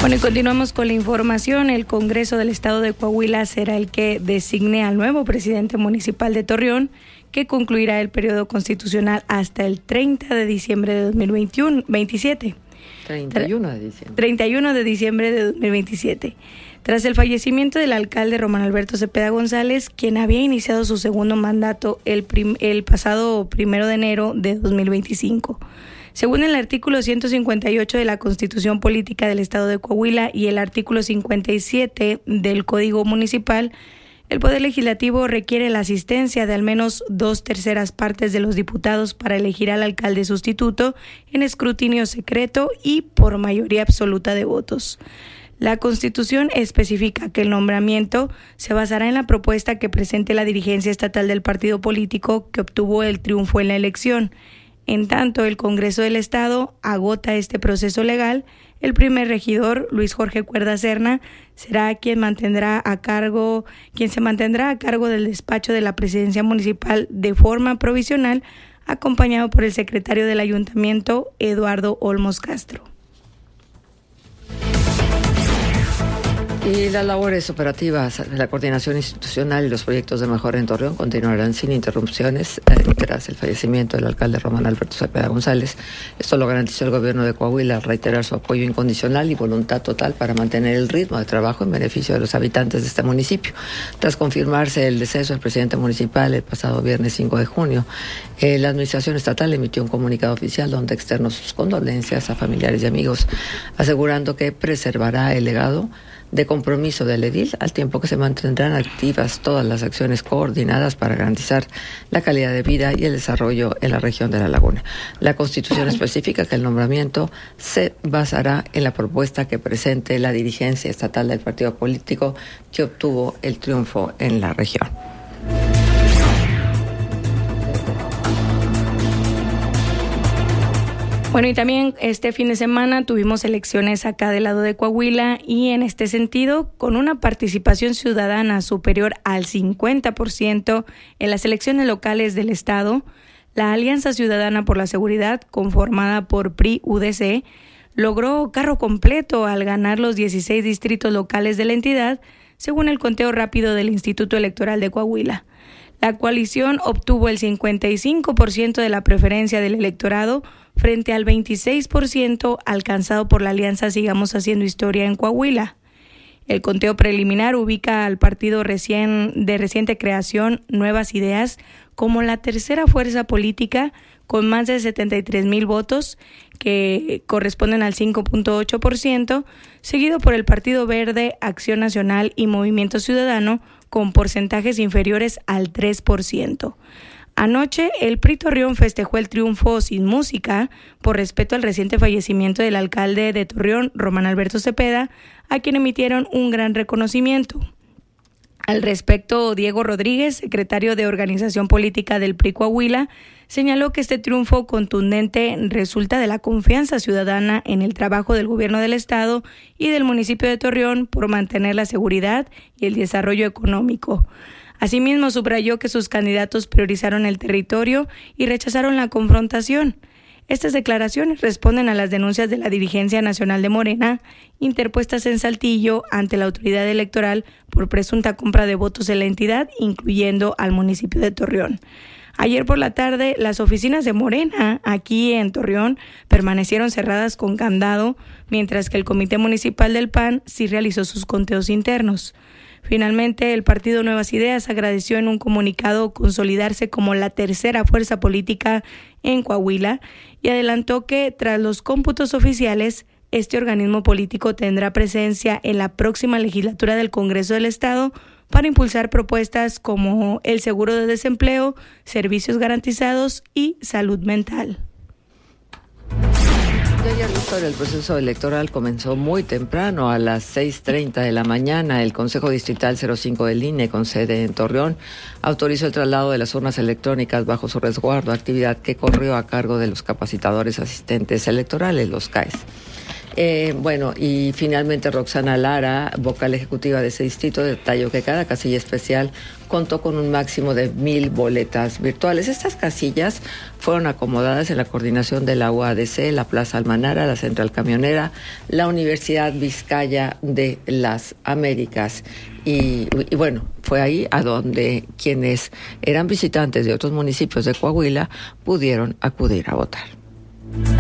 Bueno, y continuamos con la información. El Congreso del Estado de Coahuila será el que designe al nuevo presidente municipal de Torreón, que concluirá el periodo constitucional hasta el 30 de diciembre de 2027. 31 de diciembre. 31 de diciembre de 2027. Tras el fallecimiento del alcalde Román Alberto Cepeda González, quien había iniciado su segundo mandato el pasado 1 de enero de 2025. Según el artículo 158 de la Constitución Política del Estado de Coahuila y el artículo 57 del Código Municipal, el Poder Legislativo requiere la asistencia de al menos 2/3 partes de los diputados para elegir al alcalde sustituto en escrutinio secreto y por mayoría absoluta de votos. La Constitución especifica que el nombramiento se basará en la propuesta que presente la dirigencia estatal del partido político que obtuvo el triunfo en la elección. En tanto, el Congreso del Estado agota este proceso legal. El primer regidor, Luis Jorge Cuerda Serna, será quien se mantendrá a cargo del despacho de la presidencia municipal de forma provisional, acompañado por el secretario del ayuntamiento, Eduardo Olmos Castro. Y las labores operativas de la coordinación institucional y los proyectos de mejora en Torreón continuarán sin interrupciones tras el fallecimiento del alcalde Román Alberto Cepeda González. Esto lo garantizó el gobierno de Coahuila al reiterar su apoyo incondicional y voluntad total para mantener el ritmo de trabajo en beneficio de los habitantes de este municipio. Tras confirmarse el deceso del presidente municipal el pasado viernes 5 de junio, la administración estatal emitió un comunicado oficial donde externó sus condolencias a familiares y amigos, asegurando que preservará el legado de compromiso del edil, al tiempo que se mantendrán activas todas las acciones coordinadas para garantizar la calidad de vida y el desarrollo en la región de La Laguna. La Constitución especifica que el nombramiento se basará en la propuesta que presente la dirigencia estatal del partido político que obtuvo el triunfo en la región. Bueno, y también este fin de semana tuvimos elecciones acá del lado de Coahuila y en este sentido, con una participación ciudadana superior al 50% en las elecciones locales del estado, la Alianza Ciudadana por la Seguridad, conformada por PRI-UDC, logró carro completo al ganar los 16 distritos locales de la entidad, según el conteo rápido del Instituto Electoral de Coahuila. La coalición obtuvo el 55% de la preferencia del electorado frente al 26% alcanzado por la alianza Sigamos Haciendo Historia en Coahuila. El conteo preliminar ubica al partido de reciente creación Nuevas Ideas como la tercera fuerza política con más de 73,000 votos, que corresponden al 5.8%, seguido por el Partido Verde, Acción Nacional y Movimiento Ciudadano, con porcentajes inferiores al 3%. Anoche, el PRI Torreón festejó el triunfo sin música por respeto al reciente fallecimiento del alcalde de Torreón, Román Alberto Cepeda, a quien emitieron un gran reconocimiento. Al respecto, Diego Rodríguez, secretario de Organización Política del PRI Coahuila, señaló que este triunfo contundente resulta de la confianza ciudadana en el trabajo del gobierno del estado y del municipio de Torreón por mantener la seguridad y el desarrollo económico. Asimismo, subrayó que sus candidatos priorizaron el territorio y rechazaron la confrontación. Estas declaraciones responden a las denuncias de la dirigencia nacional de Morena, interpuestas en Saltillo ante la autoridad electoral por presunta compra de votos en la entidad, incluyendo al municipio de Torreón. Ayer por la tarde, las oficinas de Morena, aquí en Torreón, permanecieron cerradas con candado, mientras que el Comité Municipal del PAN sí realizó sus conteos internos. Finalmente, el partido Nuevas Ideas agradeció en un comunicado consolidarse como la tercera fuerza política en Coahuila y adelantó que, tras los cómputos oficiales, este organismo político tendrá presencia en la próxima legislatura del Congreso del Estado para impulsar propuestas como el seguro de desempleo, servicios garantizados y salud mental. Ayer la historia del proceso electoral comenzó muy temprano, a las 6:30 de la mañana. El Consejo Distrital 05 del INE, con sede en Torreón, autorizó el traslado de las urnas electrónicas bajo su resguardo, actividad que corrió a cargo de los capacitadores asistentes electorales, los CAES. Bueno, y finalmente Roxana Lara, vocal ejecutiva de ese distrito, detalló que cada casilla especial contó con un máximo de 1,000 boletas virtuales. Estas casillas fueron acomodadas en la coordinación de la UADC, la Plaza Almanara, la Central Camionera, la Universidad Vizcaya de las Américas. Y bueno, fue ahí a donde quienes eran visitantes de otros municipios de Coahuila pudieron acudir a votar.